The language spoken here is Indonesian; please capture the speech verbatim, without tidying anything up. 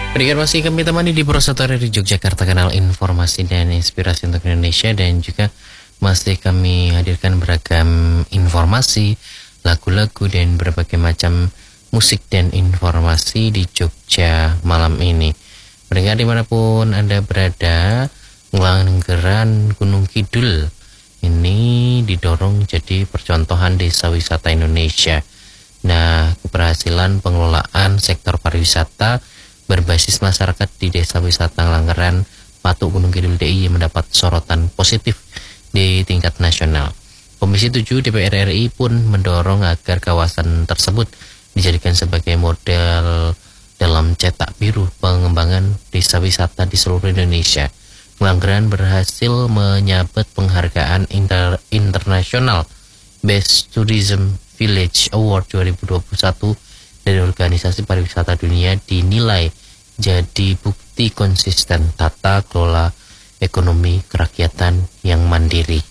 Pendengar masih kami temani di Prosotor dari Yogyakarta, kanal informasi dan inspirasi untuk Indonesia, dan juga masih kami hadirkan beragam informasi, lagu-lagu dan berbagai macam musik dan informasi di Jogja malam ini. Pendengar dimanapun Anda berada, Langgeran Gunung Kidul ini didorong jadi percontohan desa wisata Indonesia. Nah, keberhasilan pengelolaan sektor pariwisata berbasis masyarakat di Desa Wisata Langgeran Patuk Gunung Kidul D I Y mendapat sorotan positif di tingkat nasional. Komisi tujuh D P R R I pun mendorong agar kawasan tersebut dijadikan sebagai model dalam cetak biru pengembangan desa wisata di seluruh Indonesia. Langgeran berhasil menyabet penghargaan inter internasional Best Tourism Village Award dua ribu dua puluh satu dari Organisasi Pariwisata Dunia, dinilai jadi bukti konsisten tata kelola ekonomi kerakyatan yang mandiri.